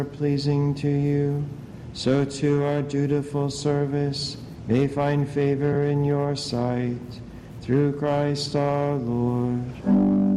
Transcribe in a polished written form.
pleasing to you, so too our dutiful service may find favor in your sight. Through Christ our Lord.